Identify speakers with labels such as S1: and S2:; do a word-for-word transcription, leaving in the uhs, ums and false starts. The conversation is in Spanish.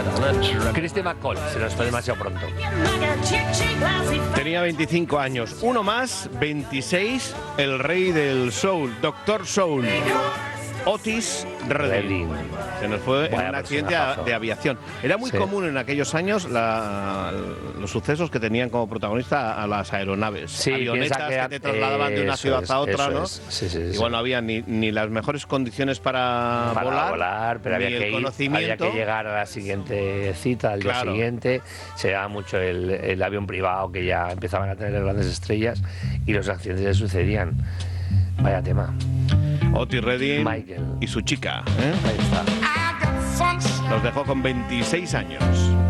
S1: Christy McCall, se nos fue demasiado pronto.
S2: Tenía veinticinco años. Uno más, veintiséis, el rey del soul, Doctor Soul. Otis Redding. Se nos fue en un accidente de aviación. Era muy sí. común en aquellos años la, los sucesos que tenían como protagonista a las aeronaves. Sí, avionetas que, que te trasladaban de una ciudad es, a otra, ¿no? Es. Sí, sí, Igual sí. no había ni, ni las mejores condiciones para,
S1: para
S2: volar,
S1: volar, pero había que, ir, había que llegar a la siguiente cita, al claro. día siguiente. Se daba mucho el, el avión privado, que ya empezaban a tener grandes estrellas, y los accidentes se sucedían. Vaya tema.
S2: Otis Redding Michael. Y su chica, ¿eh?
S1: Ahí está.
S2: Nos dejó con veintiséis años.